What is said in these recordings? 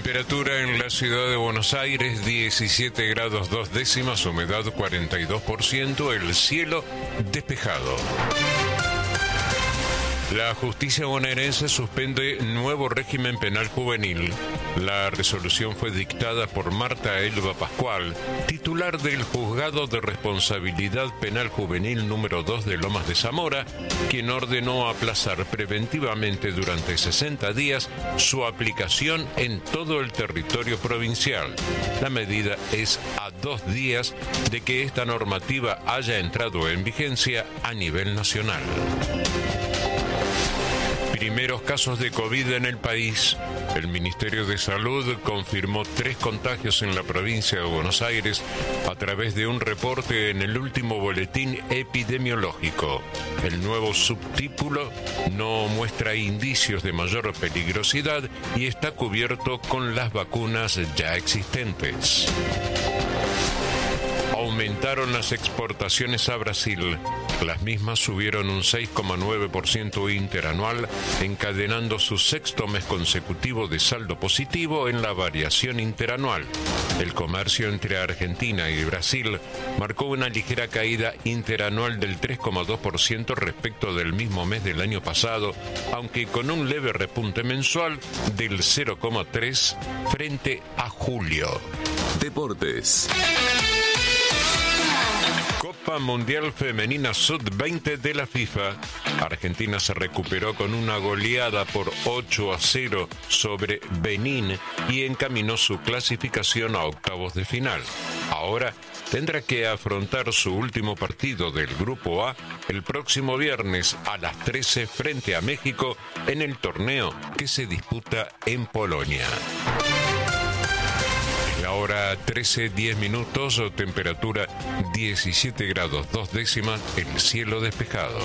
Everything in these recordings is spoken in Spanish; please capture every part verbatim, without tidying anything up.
Temperatura en la ciudad de Buenos Aires, diecisiete grados dos décimas, humedad cuarenta y dos por ciento, el cielo despejado. La justicia bonaerense suspende nuevo régimen penal juvenil. La resolución fue dictada por Marta Elba Pascual, titular del Juzgado de Responsabilidad Penal Juvenil número dos de Lomas de Zamora, quien ordenó aplazar preventivamente durante sesenta días su aplicación en todo el territorio provincial. La medida es a dos días de que esta normativa haya entrado en vigencia a nivel nacional. Primeros casos de COVID en el país. El Ministerio de Salud confirmó tres contagios en la provincia de Buenos Aires a través de un reporte en el último boletín epidemiológico. El nuevo subtítulo no muestra indicios de mayor peligrosidad y está cubierto con las vacunas ya existentes. Aumentaron las exportaciones a Brasil. Las mismas subieron un seis coma nueve por ciento interanual, encadenando su sexto mes consecutivo de saldo positivo en la variación interanual. El comercio entre Argentina y Brasil marcó una ligera caída interanual del tres coma dos por ciento respecto del mismo mes del año pasado, aunque con un leve repunte mensual del cero coma tres por ciento frente a julio. Deportes. Copa Mundial Femenina sub veinte de la FIFA. Argentina se recuperó con una goleada por ocho a cero sobre Benín y encaminó su clasificación a octavos de final. Ahora tendrá que afrontar su último partido del Grupo A el próximo viernes a las trece frente a México en el torneo que se disputa en Polonia. Ahora trece, diez minutos, temperatura diecisiete grados dos décimas, el cielo despejado.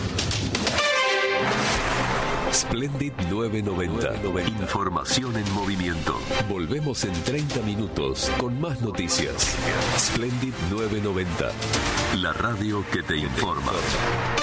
Splendid novecientos noventa. Información en movimiento. Volvemos en treinta minutos con más noticias. Splendid novecientos noventa. La radio que te informa.